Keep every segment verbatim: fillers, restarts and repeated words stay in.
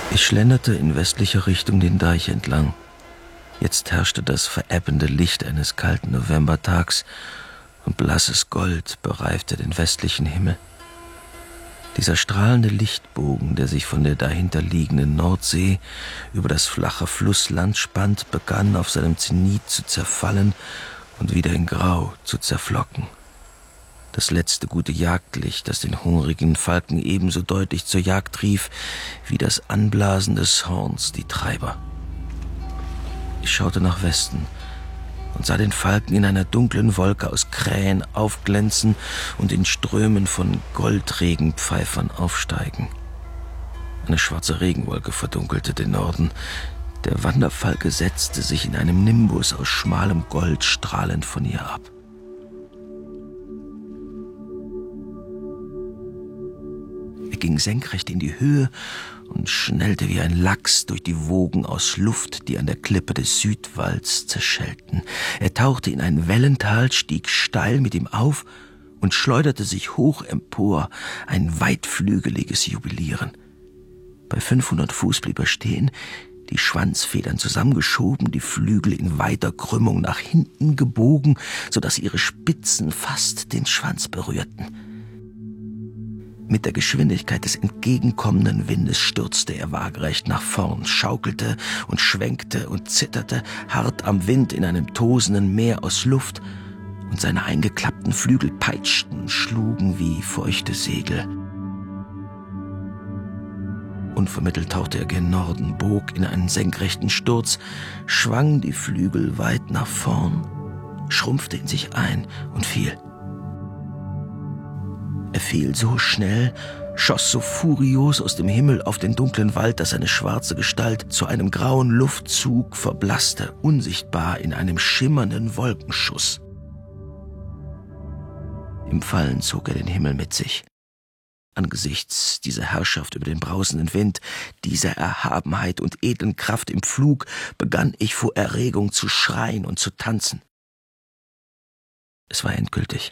Ich schlenderte in westlicher Richtung den Deich entlang. Jetzt herrschte das verebbende Licht eines kalten Novembertags und blasses Gold bereifte den westlichen Himmel. Dieser strahlende Lichtbogen, der sich von der dahinterliegenden Nordsee über das flache Flussland spannt, begann auf seinem Zenit zu zerfallen und wieder in Grau zu zerflocken. Das letzte gute Jagdlicht, das den hungrigen Falken ebenso deutlich zur Jagd rief, wie das Anblasen des Horns die Treiber. Ich schaute nach Westen und sah den Falken in einer dunklen Wolke aus Krähen aufglänzen und in Strömen von Goldregenpfeifern aufsteigen. Eine schwarze Regenwolke verdunkelte den Norden. Der Wanderfalke setzte sich in einem Nimbus aus schmalem Gold strahlend von ihr ab. Er ging senkrecht in die Höhe und schnellte wie ein Lachs durch die Wogen aus Luft, die an der Klippe des Südwalls zerschellten. Er tauchte in ein Wellental, stieg steil mit ihm auf und schleuderte sich hoch empor, ein weitflügeliges Jubilieren. Bei fünfhundert Fuß blieb er stehen, die Schwanzfedern zusammengeschoben, die Flügel in weiter Krümmung nach hinten gebogen, so dass ihre Spitzen fast den Schwanz berührten. Mit der Geschwindigkeit des entgegenkommenden Windes stürzte er waagerecht nach vorn, schaukelte und schwenkte und zitterte, hart am Wind in einem tosenden Meer aus Luft, und seine eingeklappten Flügel peitschten, schlugen wie feuchte Segel. Unvermittelt tauchte er gen Norden, bog in einen senkrechten Sturz, schwang die Flügel weit nach vorn, schrumpfte in sich ein und fiel. Er fiel so schnell, schoss so furios aus dem Himmel auf den dunklen Wald, dass seine schwarze Gestalt zu einem grauen Luftzug verblasste, unsichtbar in einem schimmernden Wolkenschuss. Im Fallen zog er den Himmel mit sich. Angesichts dieser Herrschaft über den brausenden Wind, dieser Erhabenheit und edlen Kraft im Flug, begann ich vor Erregung zu schreien und zu tanzen. Es war endgültig.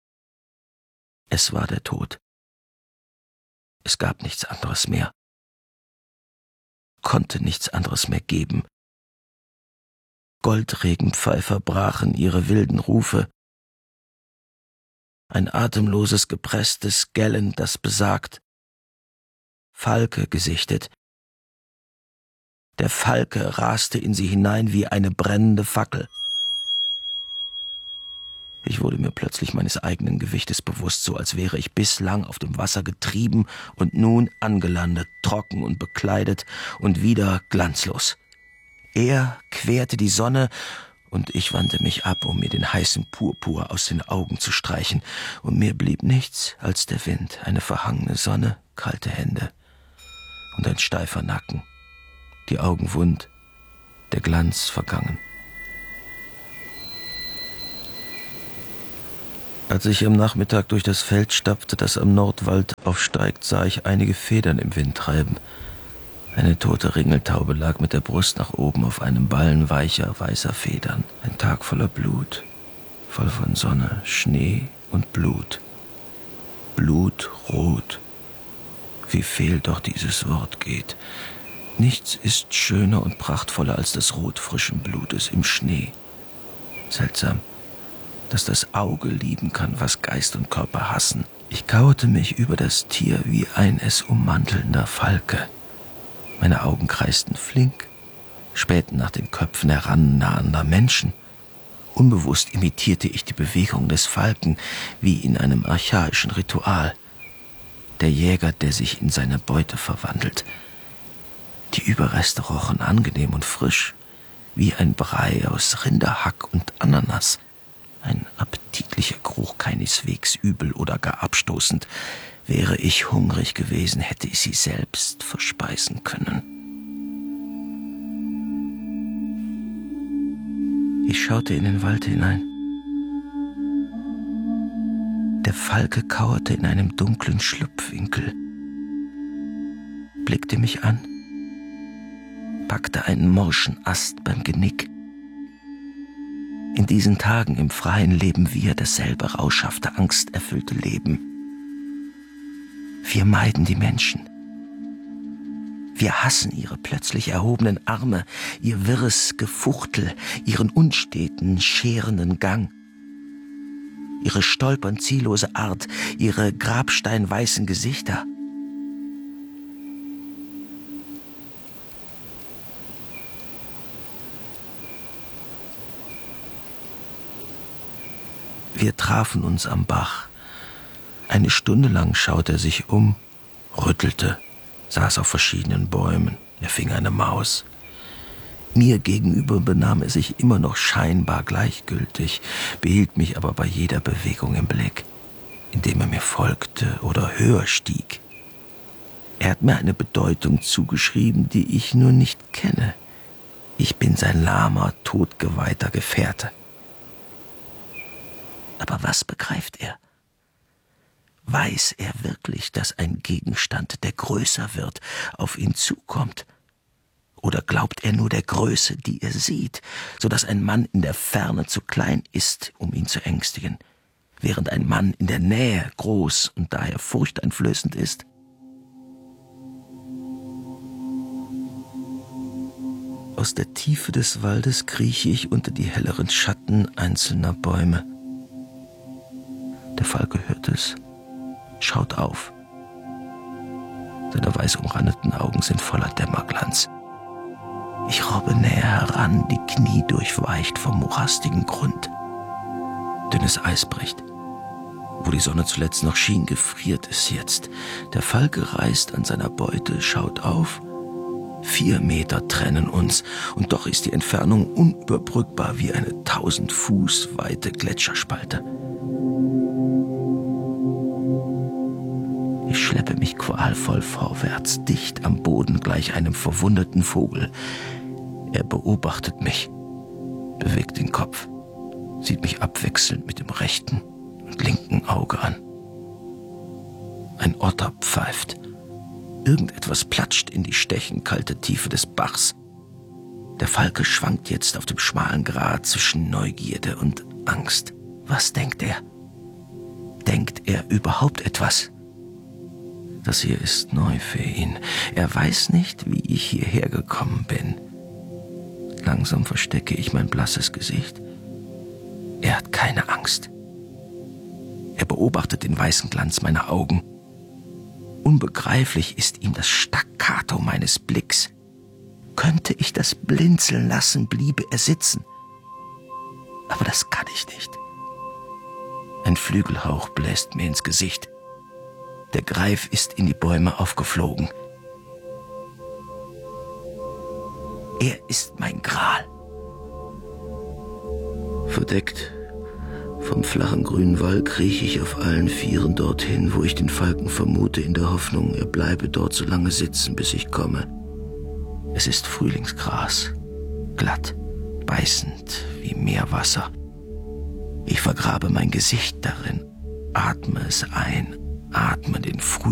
Es war der Tod. Es gab nichts anderes mehr. Konnte nichts anderes mehr geben. Goldregenpfeifer brachen ihre wilden Rufe. Ein atemloses, gepresstes Gellen, das besagt: Falke gesichtet. Der Falke raste in sie hinein wie eine brennende Fackel. Ich wurde mir plötzlich meines eigenen Gewichtes bewusst, so als wäre ich bislang auf dem Wasser getrieben und nun angelandet, trocken und bekleidet und wieder glanzlos. Er querte die Sonne, und ich wandte mich ab, um mir den heißen Purpur aus den Augen zu streichen, und mir blieb nichts als der Wind, eine verhangene Sonne, kalte Hände und ein steifer Nacken, die Augen wund, der Glanz vergangen. Als ich am Nachmittag durch das Feld stapfte, das am Nordwald aufsteigt, sah ich einige Federn im Wind treiben. Eine tote Ringeltaube lag mit der Brust nach oben auf einem Ballen weicher, weißer Federn. Ein Tag voller Blut, voll von Sonne, Schnee und Blut. Blutrot. Wie fehl doch dieses Wort geht. Nichts ist schöner und prachtvoller als das Rot frischen Blutes im Schnee. Seltsam, dass das Auge lieben kann, was Geist und Körper hassen. Ich kauerte mich über das Tier wie ein es ummantelnder Falke. Meine Augen kreisten flink, spähten nach den Köpfen herannahender Menschen. Unbewusst imitierte ich die Bewegung des Falken wie in einem archaischen Ritual. Der Jäger, der sich in seine Beute verwandelt. Die Überreste rochen angenehm und frisch, wie ein Brei aus Rinderhack und Ananas. Ein appetitlicher Geruch, keineswegs übel oder gar abstoßend. Wäre ich hungrig gewesen, hätte ich sie selbst verspeisen können. Ich schaute in den Wald hinein. Der Falke kauerte in einem dunklen Schlupfwinkel, blickte mich an, packte einen morschen Ast beim Genick. In diesen Tagen im Freien leben wir dasselbe rauschhafte, angsterfüllte Leben. Wir meiden die Menschen. Wir hassen ihre plötzlich erhobenen Arme, ihr wirres Gefuchtel, ihren unsteten, scherenden Gang. Ihre stolpern ziellose Art, ihre grabsteinweißen Gesichter. Wir trafen uns am Bach. Eine Stunde lang schaute er sich um, rüttelte, saß auf verschiedenen Bäumen, er fing eine Maus. Mir gegenüber benahm er sich immer noch scheinbar gleichgültig, behielt mich aber bei jeder Bewegung im Blick, indem er mir folgte oder höher stieg. Er hat mir eine Bedeutung zugeschrieben, die ich nur nicht kenne. Ich bin sein lahmer, totgeweihter Gefährte. Aber was begreift er? Weiß er wirklich, dass ein Gegenstand, der größer wird, auf ihn zukommt? Oder glaubt er nur der Größe, die er sieht, so dass ein Mann in der Ferne zu klein ist, um ihn zu ängstigen, während ein Mann in der Nähe groß und daher furchteinflößend ist? Aus der Tiefe des Waldes krieche ich unter die helleren Schatten einzelner Bäume. Der Falke hört es, schaut auf. Seine weiß umrandeten Augen sind voller Dämmerglanz. Ich robbe näher heran, die Knie durchweicht vom morastigen Grund. Dünnes Eis bricht. Wo die Sonne zuletzt noch schien, gefriert es jetzt. Der Falke reißt an seiner Beute, schaut auf. Vier Meter trennen uns, und doch ist die Entfernung unüberbrückbar wie eine tausend Fuß weite Gletscherspalte. Ich schleppe mich qualvoll vorwärts, dicht am Boden gleich einem verwundeten Vogel. Er beobachtet mich, bewegt den Kopf, sieht mich abwechselnd mit dem rechten und linken Auge an. Ein Otter pfeift. Irgendetwas platscht in die stechend kalte Tiefe des Bachs. Der Falke schwankt jetzt auf dem schmalen Grat zwischen Neugierde und Angst. Was denkt er? Denkt er überhaupt etwas? Das hier ist neu für ihn. Er weiß nicht, wie ich hierher gekommen bin. Langsam verstecke ich mein blasses Gesicht. Er hat keine Angst. Er beobachtet den weißen Glanz meiner Augen. Unbegreiflich ist ihm das Staccato meines Blicks. Könnte ich das blinzeln lassen, bliebe er sitzen. Aber das kann ich nicht. Ein Flügelhauch bläst mir ins Gesicht. Der Greif ist in die Bäume aufgeflogen. Er ist mein Gral. Verdeckt vom flachen grünen Wall krieche ich auf allen Vieren dorthin, wo ich den Falken vermute, in der Hoffnung, er bleibe dort so lange sitzen, bis ich komme. Es ist Frühlingsgras, glatt, beißend wie Meerwasser. Ich vergrabe mein Gesicht darin, atme es ein, atme den Früh